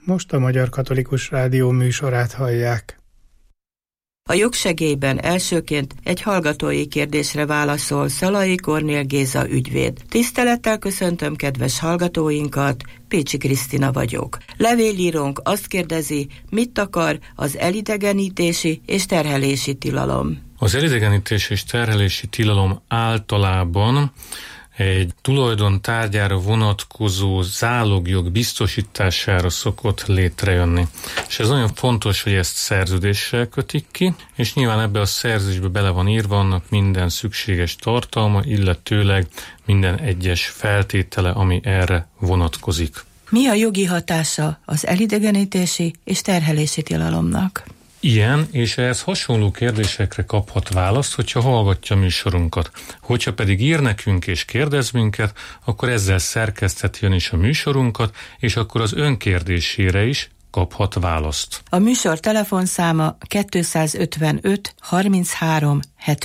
Most a Magyar Katolikus Rádió műsorát hallják. A jogsegélyben elsőként egy hallgatói kérdésre válaszol Szalai Kornél Géza ügyvéd. Tisztelettel köszöntöm kedves hallgatóinkat, Pécsi Krisztina vagyok. Levélírónk azt kérdezi, mit akar az elidegenítési és terhelési tilalom? Az elidegenítési és terhelési tilalom általában egy tulajdon tárgyára vonatkozó zálogjog biztosítására szokott létrejönni. És ez nagyon fontos, hogy ezt szerződéssel kötik ki, és nyilván ebbe a szerződésbe bele van írva annak minden szükséges tartalma, illetőleg minden egyes feltétele, ami erre vonatkozik. Mi a jogi hatása az elidegenítési és terhelési tilalomnak? Ilyen és ehhez hasonló kérdésekre kaphat választ, hogyha hallgatja műsorunkat. Hogyha pedig ír nekünk és kérdez minket, akkor ezzel szerkesztheti ön is a műsorunkat, és akkor az önkérdésére is kaphat választ. A műsor telefonszáma 255 33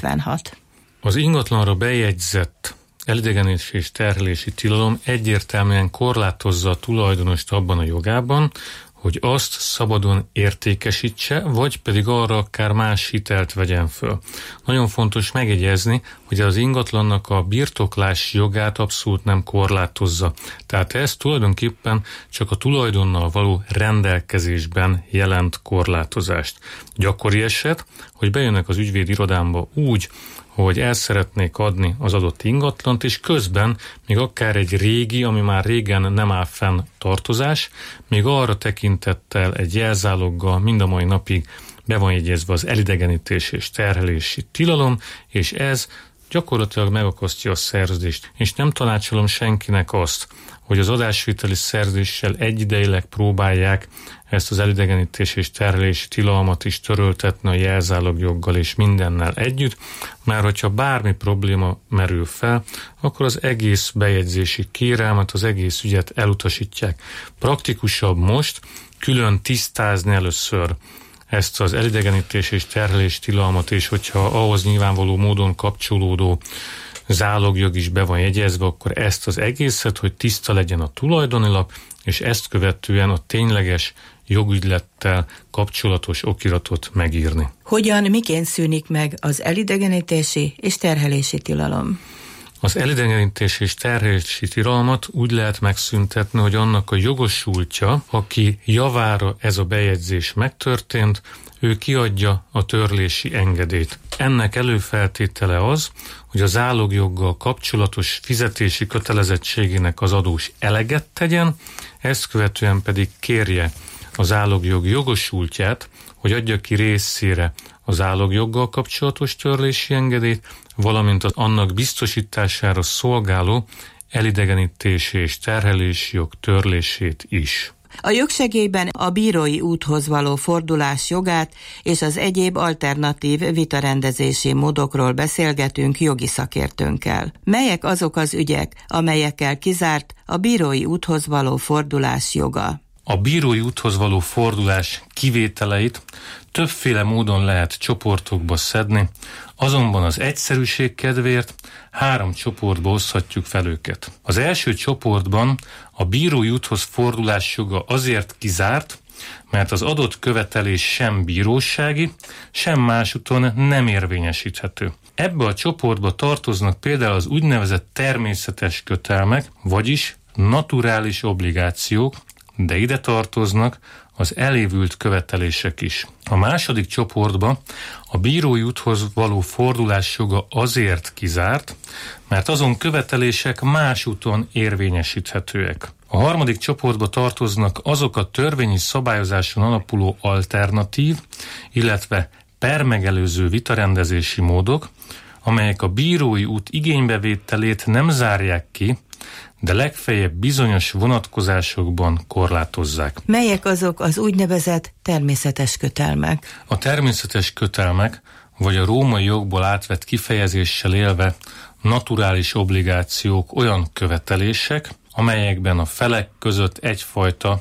76. Az ingatlanra bejegyzett elidegenítési és terhelési tilalom egyértelműen korlátozza a tulajdonost abban a jogában, hogy azt szabadon értékesítse, vagy pedig arra akár más hitelt vegyen föl. Nagyon fontos megjegyezni, hogy az ingatlannak a birtoklási jogát abszolút nem korlátozza. Tehát ez tulajdonképpen csak a tulajdonnal való rendelkezésben jelent korlátozást. Gyakori eset, hogy bejönnek az ügyvéd irodámba úgy, hogy el szeretnék adni az adott ingatlant, és közben még akár egy régi, ami már régen nem áll fenn tartozás, még arra tekintettel egy jelzáloggal mind a mai napig be van jegyezve az elidegenítés és terhelési tilalom, és ez gyakorlatilag megakasztja a szerződést. És nem tanácsolom senkinek azt, hogy az adásvételi szerződéssel egyidejileg próbálják ezt az elidegenítés és terhelési tilalmat is töröltetni a jelzálogjoggal és mindennel együtt, mert hogyha bármi probléma merül fel, akkor az egész bejegyzési kérelmet, az egész ügyet elutasítják. Praktikusabb most külön tisztázni először ezt az elidegenítés és terhelési tilalmat, és hogyha ahhoz nyilvánvaló módon kapcsolódó zálogjog is be van jegyezve, akkor ezt az egészet, hogy tiszta legyen a tulajdonilap, és ezt követően a tényleges jogügylettel kapcsolatos okiratot megírni. Hogyan, miként szűnik meg az elidegenítési és terhelési tilalom? Az elidegenítési és terhelési tilalmat úgy lehet megszüntetni, hogy annak a jogosultja, aki javára ez a bejegyzés megtörtént, ő kiadja a törlési engedélyt. Ennek előfeltétele az, hogy a zálogjoggal kapcsolatos fizetési kötelezettségének az adós eleget tegyen, ezt követően pedig kérje a zálogjog jogosultját, hogy adja ki részére a zálogjoggal kapcsolatos törlési engedélyt, valamint az annak biztosítására szolgáló elidegenítési és terhelési jog törlését is. A jogsegélyben a bírói úthoz való fordulás jogát és az egyéb alternatív vitarendezési módokról beszélgetünk jogi szakértőnkkel. Melyek azok az ügyek, amelyekkel kizárt a bírói úthoz való fordulás joga? A bírói úthoz való fordulás kivételeit többféle módon lehet csoportokba szedni, azonban az egyszerűség kedvéért 3 csoportba oszthatjuk fel őket. Az első csoportban a bírói úthoz fordulás joga azért kizárt, mert az adott követelés sem bírósági, sem más úton nem érvényesíthető. Ebbe a csoportba tartoznak például az úgynevezett természetes kötelmek, vagyis naturális obligációk, de ide tartoznak az elévült követelések is. A második csoportban a bírói úthoz való fordulás joga azért kizárt, mert azon követelések más úton érvényesíthetőek. A harmadik csoportba tartoznak azok a törvényi szabályozáson alapuló alternatív, illetve permegelőző vitarendezési módok, amelyek a bírói út igénybevételét nem zárják ki, de legfeljebb bizonyos vonatkozásokban korlátozzák. Melyek azok az úgynevezett természetes kötelmek? A természetes kötelmek, vagy a római jogból átvett kifejezéssel élve naturális obligációk olyan követelések, amelyekben a felek között egyfajta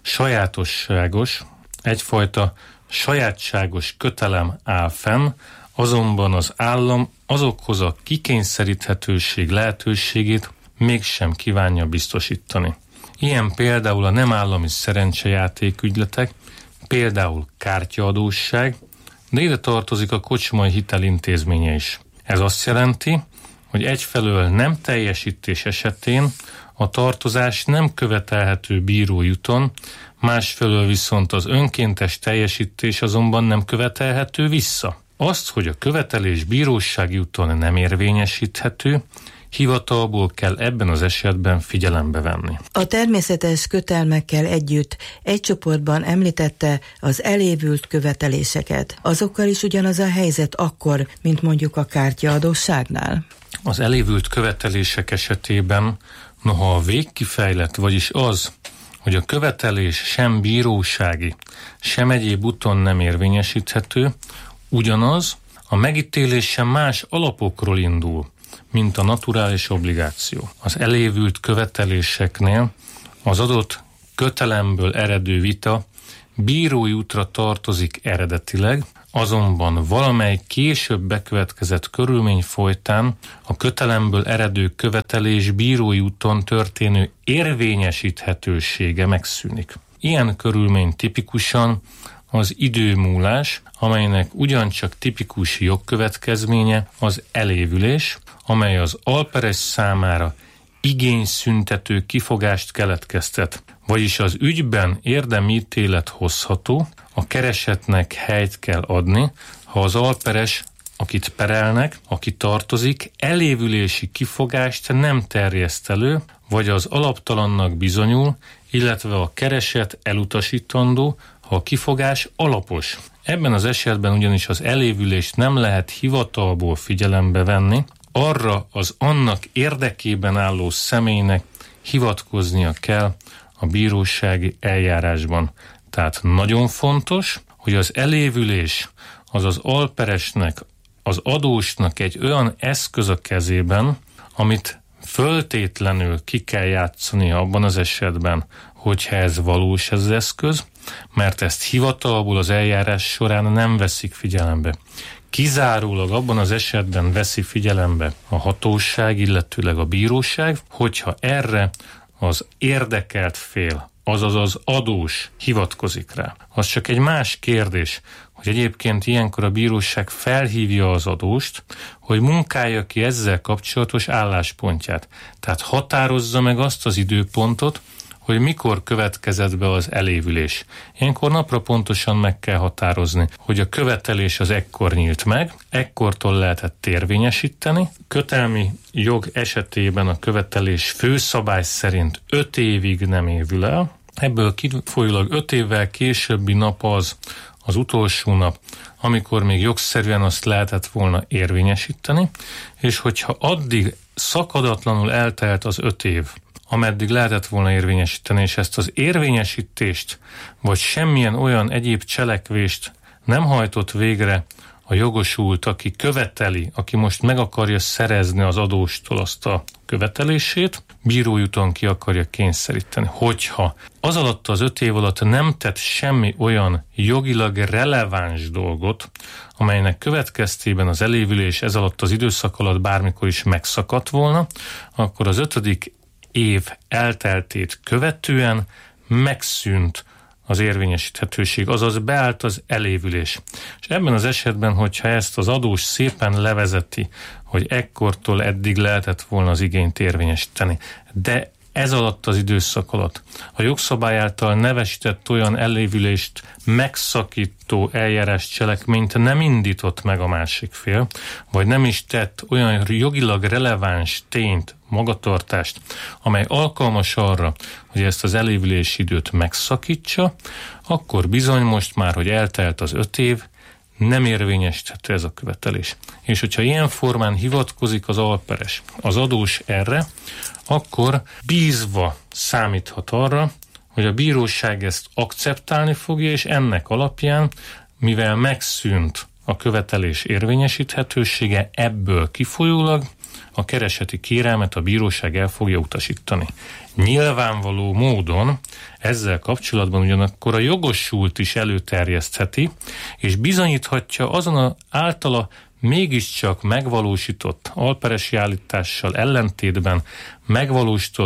sajátságos kötelem áll fenn, azonban az állam azokhoz a kikényszeríthetőség lehetőségét mégsem kívánja biztosítani. Ilyen például a nem állami szerencsejátékügyletek, például kártyaadósság, de ide tartozik a kocsmai hitel intézménye is. Ez azt jelenti, hogy egyfelől nem teljesítés esetén a tartozás nem követelhető bírói úton, másfelől viszont az önkéntes teljesítés azonban nem követelhető vissza. Azt, hogy a követelés bírósági úton nem érvényesíthető, hivatalból kell ebben az esetben figyelembe venni. A természetes kötelmekkel együtt egy csoportban említette az elévült követeléseket. Azokkal is ugyanaz a helyzet akkor, mint mondjuk a kártyaadósságnál? Az elévült követelések esetében, noha a végkifejlet, vagyis az, hogy a követelés sem bírósági, sem egyéb úton nem érvényesíthető, ugyanaz, a megítélés sem más alapokról indul, mint a naturális obligáció. Az elévült követeléseknél az adott kötelemből eredő vita bírói útra tartozik eredetileg, azonban valamely később bekövetkezett körülmény folytán a kötelemből eredő követelés bírói úton történő érvényesíthetősége megszűnik. Ilyen körülmény tipikusan az időmúlás, amelynek ugyancsak tipikus jogkövetkezménye az elévülés, amely az alperes számára igényszüntető kifogást keletkeztet, vagyis az ügyben érdemi ítélet hozható, a keresetnek helyt kell adni, ha az alperes, akit perelnek, aki tartozik, elévülési kifogást nem terjeszt elő, vagy az alaptalannak bizonyul, illetve a kereset elutasítandó, ha a kifogás alapos. Ebben az esetben ugyanis az elévülést nem lehet hivatalból figyelembe venni, arra az annak érdekében álló személynek hivatkoznia kell a bírósági eljárásban. Tehát nagyon fontos, hogy az elévülés az alperesnek, az adósnak egy olyan eszköz a kezében, amit föltétlenül ki kell játszani abban az esetben, hogyha ez valós ez az eszköz, mert ezt hivatalból az eljárás során nem veszik figyelembe. Kizárólag abban az esetben veszi figyelembe a hatóság, illetőleg a bíróság, hogyha erre az érdekelt fél, azaz az adós hivatkozik rá. Az csak egy más kérdés, hogy egyébként ilyenkor a bíróság felhívja az adóst, hogy munkálja ki ezzel kapcsolatos álláspontját. Tehát határozza meg azt az időpontot, hogy mikor következett be az elévülés. Ilyenkor napra pontosan meg kell határozni, hogy a követelés az ekkor nyílt meg, ekkortól lehetett érvényesíteni. Kötelmi jog esetében a követelés főszabály szerint 5 évig nem évül el. Ebből kifolyólag 5 évvel későbbi nap az utolsó nap, amikor még jogszerűen azt lehetett volna érvényesíteni, és hogyha addig szakadatlanul eltelt az 5 év, ameddig lehetett volna érvényesíteni, és ezt az érvényesítést, vagy semmilyen olyan egyéb cselekvést nem hajtott végre a jogosult, aki követeli, aki most meg akarja szerezni az adóstól azt a követelését, bírói úton ki akarja kényszeríteni. Hogyha az alatt az 5 év alatt nem tett semmi olyan jogilag releváns dolgot, amelynek következtében az elévülés ez alatt az időszak alatt bármikor is megszakadt volna, akkor az 5. év elteltét követően megszűnt az érvényesíthetőség, azaz beállt az elévülés. És ebben az esetben, hogyha ezt az adós szépen levezeti, hogy ekkortól eddig lehetett volna az igényt érvényesíteni, de ez alatt az időszak alatt a jogszabály által nevesített olyan elévülést megszakító eljárás cselekményt nem indított meg a másik fél, vagy nem is tett olyan jogilag releváns tényt, magatartást, amely alkalmas arra, hogy ezt az elévülési időt megszakítsa, akkor bizony most már, hogy eltelt az 5 év, nem érvényesíthető ez a követelés. És hogyha ilyen formán hivatkozik az alperes, az adós erre, akkor bízva számíthat arra, hogy a bíróság ezt akceptálni fogja, és ennek alapján, mivel megszűnt a követelés érvényesíthetősége, ebből kifolyólag a kereseti kérelmet a bíróság el fogja utasítani. Nyilvánvaló módon ezzel kapcsolatban ugyanakkor a jogosult is előterjesztheti, és bizonyíthatja azon az általa mégiscsak megvalósított alperesi állítással ellentétben megvalósított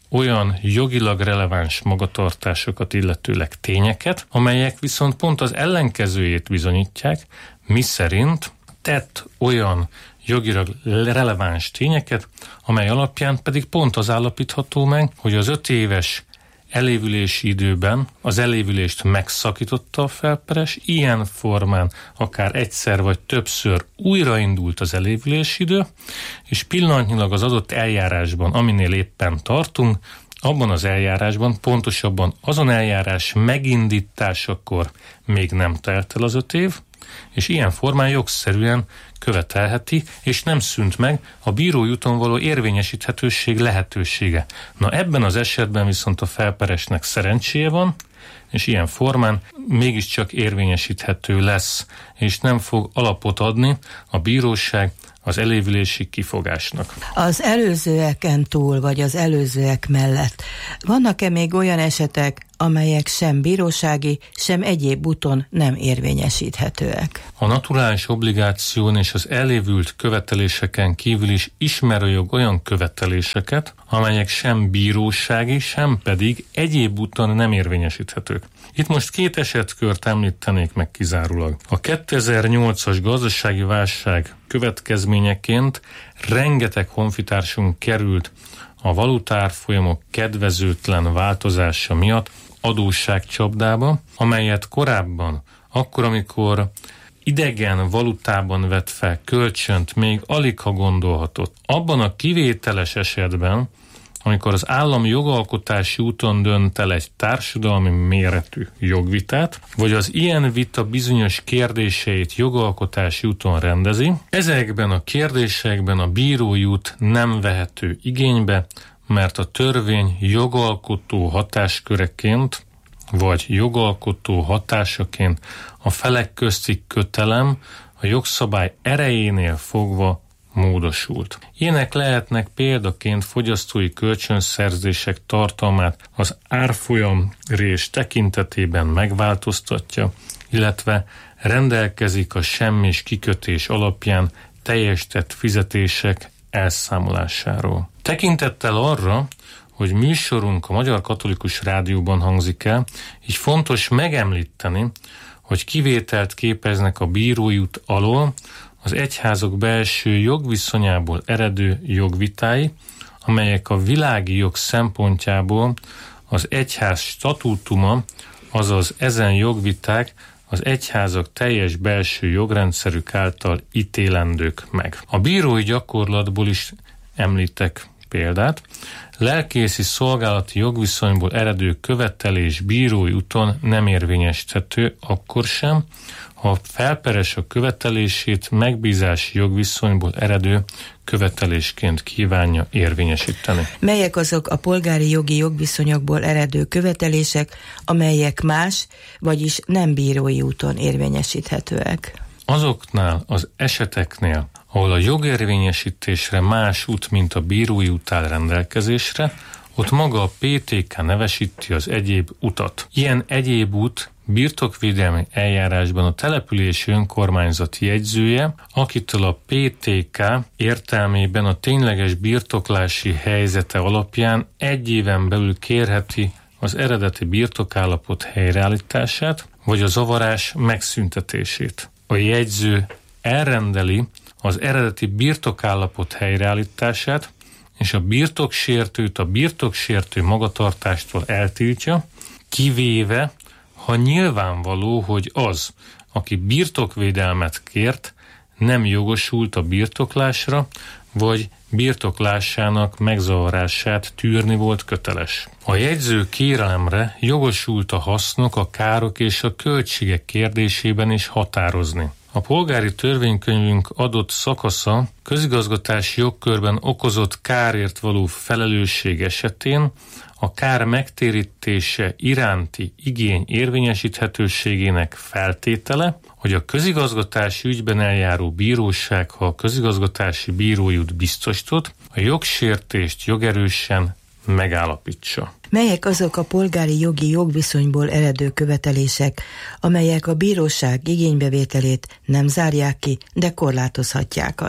olyan jogilag releváns magatartásokat, illetőleg tényeket, amelyek viszont pont az ellenkezőjét bizonyítják, miszerint tett olyan jogilag releváns tényeket, amely alapján pedig pont az állapítható meg, hogy az 5 éves elévülési időben az elévülést megszakította a felperes, ilyen formán akár egyszer vagy többször újraindult az elévülési idő, és pillanatnyilag az adott eljárásban, aminél éppen tartunk, abban az eljárásban, pontosabban azon eljárás megindításakor még nem telt el az 5 év, és ilyen formán jogszerűen követelheti, és nem szűnt meg a bírói úton való érvényesíthetőség lehetősége. Na ebben az esetben viszont a felperesnek szerencséje van, és ilyen formán mégiscsak érvényesíthető lesz, és nem fog alapot adni a bíróság az elévülési kifogásnak. Az előzőeken túl, vagy az előzőek mellett vannak-e még olyan esetek, amelyek sem bírósági, sem egyéb úton nem érvényesíthetőek? A naturális obligáción és az elévült követeléseken kívül is ismer a jog olyan követeléseket, amelyek sem bírósági, sem pedig egyéb úton nem érvényesíthetők. Itt most 2 esetkört említenék meg kizárólag. A 2008-as gazdasági válság következményeként rengeteg honfitársunk került a valutárfolyamok kedvezőtlen változása miatt adósságcsapdába, amelyet korábban, akkor, amikor idegen valutában vett fel kölcsönt, még aligha gondolhatott. Abban a kivételes esetben, amikor az állam jogalkotási úton dönt el egy társadalmi méretű jogvitát, vagy az ilyen vita bizonyos kérdéseit jogalkotási úton rendezi, ezekben a kérdésekben a bírói út nem vehető igénybe, mert a törvény jogalkotó hatásköreként, vagy jogalkotó hatásaként a felek közti kötelem a jogszabály erejénél fogva módosult. Ilyenek lehetnek példaként fogyasztói kölcsönszerzések tartalmát az árfolyamrés tekintetében megváltoztatja, illetve rendelkezik a semmis kikötés alapján teljesített fizetések elszámolásáról. Tekintettel arra, hogy műsorunk a Magyar Katolikus Rádióban hangzik el, így fontos megemlíteni, hogy kivételt képeznek a bírói út alól az egyházak belső jogviszonyából eredő jogvitái, amelyek a világi jog szempontjából az egyház statútuma, azaz ezen jogviták az egyházak teljes belső jogrendszerük által ítélendők meg. A bírói gyakorlatból is említek példát. Lelkészi szolgálati jogviszonyból eredő követelés bírói úton nem érvényesíthető akkor sem, ha a felperes a követelését megbízási jogviszonyból eredő követelésként kívánja érvényesíteni. Melyek azok a polgári jogi jogviszonyokból eredő követelések, amelyek más, vagyis nem bírói úton érvényesíthetőek? Azoknál az eseteknél, ahol a jogérvényesítésre más út, mint a bírói út áll rendelkezésre, ott maga a PTK nevesíti az egyéb utat. Ilyen egyéb út birtokvédelmi eljárásban a települési önkormányzati jegyzője, akitől a PTK értelmében a tényleges birtoklási helyzete alapján 1 éven belül kérheti az eredeti birtokállapot helyreállítását, vagy a zavarás megszüntetését. A jegyző elrendeli az eredeti birtokállapot helyreállítását, és a birtoksértőt a birtoksértő magatartástól eltiltja, kivéve, ha nyilvánvaló, hogy az, aki birtokvédelmet kért, nem jogosult a birtoklásra, vagy birtoklásának megzavarását tűrni volt köteles. A jegyző kérelemre jogosult a hasznok, a károk és a költségek kérdésében is határozni. A polgári törvénykönyvünk adott szakasza közigazgatási jogkörben okozott kárért való felelősség esetén a kár megtérítése iránti igény érvényesíthetőségének feltétele, hogy a közigazgatási ügyben eljáró bíróság, ha a közigazgatási bírói út biztosított, a jogsértést jogerősen megállapítsa. Melyek azok a polgári jogi jogviszonyból eredő követelések, amelyek a bíróság igénybevételét nem zárják ki, de korlátozhatják azt?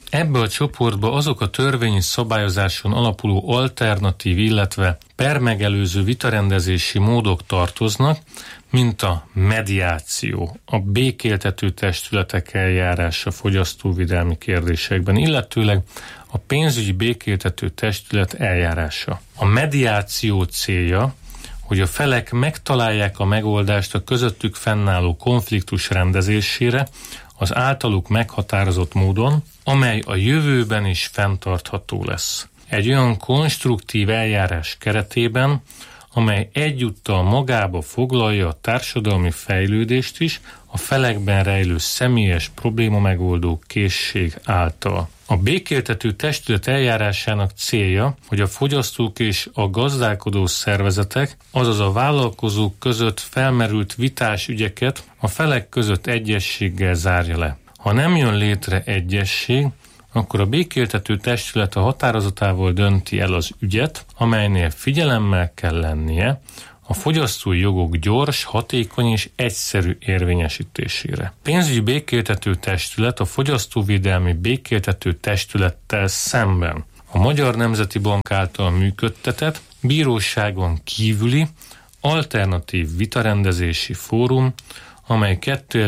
Ebbe a csoportba azok a törvényi szabályozáson alapuló alternatív, illetve permegelőző vitarendezési módok tartoznak, mint a mediáció, a békéltető testületek eljárása fogyasztóvédelmi kérdésekben, illetőleg a pénzügyi békéltető testület eljárása. A mediáció célja, hogy a felek megtalálják a megoldást a közöttük fennálló konfliktus rendezésére az általuk meghatározott módon, amely a jövőben is fenntartható lesz. Egy olyan konstruktív eljárás keretében, amely egyúttal magába foglalja a társadalmi fejlődést is a felekben rejlő személyes problémamegoldó készség által. A békéltető testület eljárásának célja, hogy a fogyasztók és a gazdálkodó szervezetek, azaz a vállalkozók között felmerült vitás ügyeket a felek között egyezséggel zárja le. Ha nem jön létre egyezség, akkor a békéltető testület a határozatával dönti el az ügyet, amelynél figyelemmel kell lennie a fogyasztói jogok gyors, hatékony és egyszerű érvényesítésére. Pénzügyi békéltető testület a fogyasztóvédelmi békéltető testülettel szemben a Magyar Nemzeti Bank által működtetett bíróságon kívüli alternatív vitarendezési fórum, amely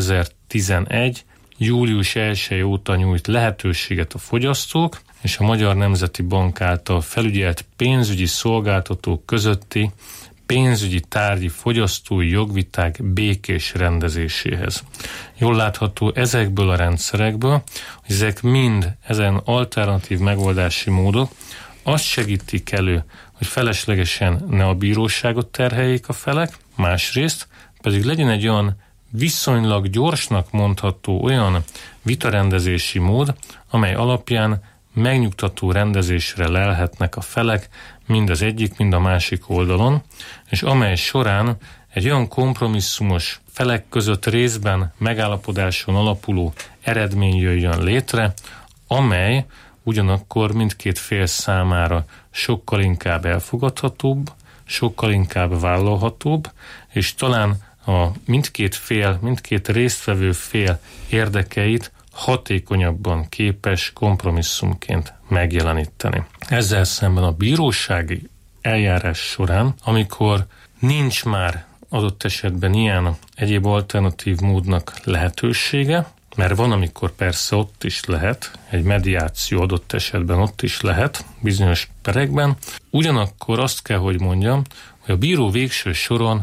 2011. július 1 óta nyújt lehetőséget a fogyasztók és a Magyar Nemzeti Bank által felügyelt pénzügyi szolgáltatók közötti pénzügyi tárgyi fogyasztói jogviták békés rendezéséhez. Jól látható ezekből a rendszerekből, hogy ezek mind ezen alternatív megoldási módok azt segítik elő, hogy feleslegesen ne a bíróságot terheljék a felek, másrészt pedig legyen egy olyan viszonylag gyorsnak mondható olyan vitarendezési mód, amely alapján megnyugtató rendezésre lelhetnek a felek mind az egyik, mind a másik oldalon, és amely során egy olyan kompromisszumos felek között részben megállapodáson alapuló eredmény jöjjön létre, amely ugyanakkor mindkét fél számára sokkal inkább elfogadhatóbb, sokkal inkább vállalhatóbb, és talán a mindkét résztvevő fél érdekeit hatékonyabban képes kompromisszumként megjeleníteni. Ezzel szemben a bírósági eljárás során, amikor nincs már adott esetben ilyen egyéb alternatív módnak lehetősége, mert van, amikor persze ott is lehet, egy mediáció adott esetben ott is lehet, bizonyos perekben, ugyanakkor azt kell, hogy mondjam, hogy a bíró végső soron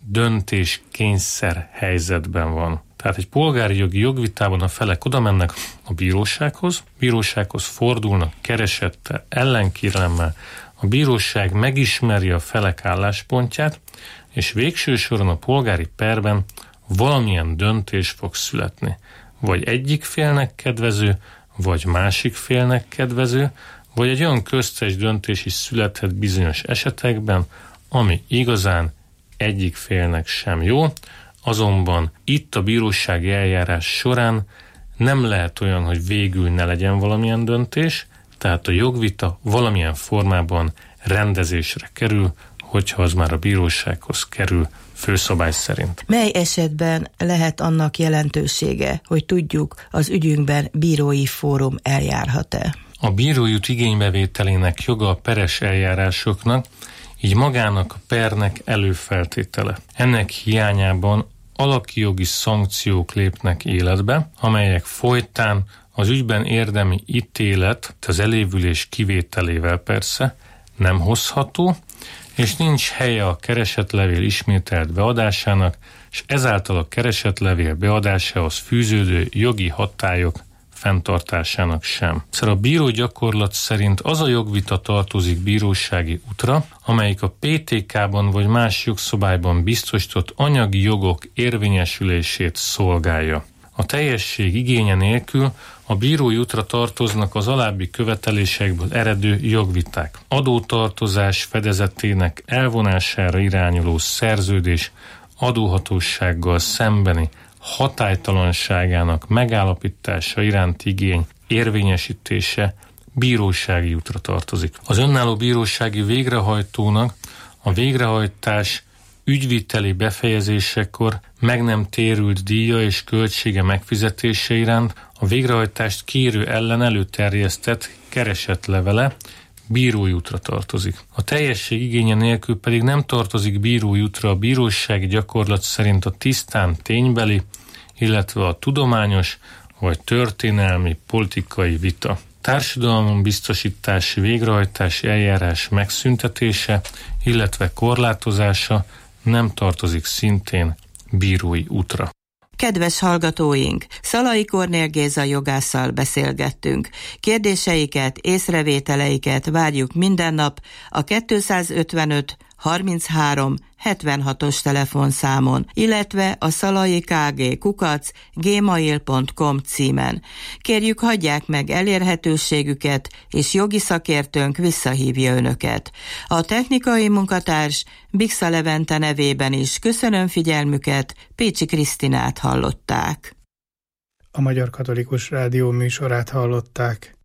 döntéskényszer helyzetben van. Tehát egy polgári jogi jogvitában a felek oda mennek a bírósághoz fordulnak keresettel, ellenkérelemmel, a bíróság megismeri a felek álláspontját, és végső soron a polgári perben valamilyen döntés fog születni. Vagy egyik félnek kedvező, vagy másik félnek kedvező, vagy egy olyan köztes döntés is születhet bizonyos esetekben, ami igazán egyik félnek sem jó, azonban itt a bírósági eljárás során nem lehet olyan, hogy végül ne legyen valamilyen döntés, tehát a jogvita valamilyen formában rendezésre kerül, hogyha az már a bírósághoz kerül főszabály szerint. Mely esetben lehet annak jelentősége, hogy tudjuk, az ügyünkben bírói fórum eljárhat-e? A bírói út igénybevételének joga a peres eljárásoknak, így magának a pernek előfeltétele. Ennek hiányában alaki jogi szankciók lépnek életbe, amelyek folytán az ügyben érdemi ítélet, az elévülés kivételével persze nem hozható, és nincs helye a keresetlevél ismételt beadásának, és ezáltal a keresetlevél beadásához fűződő jogi hatályok fenntartásának sem. A bíró gyakorlat szerint az a jogvita tartozik bírósági útra, amelyik a PTK-ban vagy más jogszabályban biztosított anyagi jogok érvényesülését szolgálja. A teljesség igénye nélkül a bírói útra tartoznak az alábbi követelésekből eredő jogviták. Adótartozás fedezetének elvonására irányuló szerződés adóhatósággal szembeni hatálytalanságának megállapítása iránti igény érvényesítése bírósági útra tartozik. Az önálló bírósági végrehajtónak a végrehajtás ügyviteli befejezésekor meg nem térült díja és költsége megfizetése iránt a végrehajtást kérő ellen előterjesztett keresetlevele bírói útra tartozik. A teljesség igénye nélkül pedig nem tartozik bírói útra a bírósági gyakorlat szerint a tisztán ténybeli, illetve a tudományos vagy történelmi politikai vita. Társadalombiztosítási végrehajtási eljárás megszüntetése, illetve korlátozása nem tartozik szintén bírói útra. Kedves hallgatóink, Szalai Kornél Géza jogásszal beszélgettünk. Kérdéseiket, észrevételeiket várjuk minden nap a 255 33 76-os telefonszámon, illetve a szalaikg@gmail.com címen. Kérjük, hagyják meg elérhetőségüket, és jogi szakértőnk visszahívja önöket. A technikai munkatárs Bixa Levente nevében is köszönöm figyelmüket, Pécsi Krisztinát hallották. A Magyar Katolikus Rádió műsorát hallották.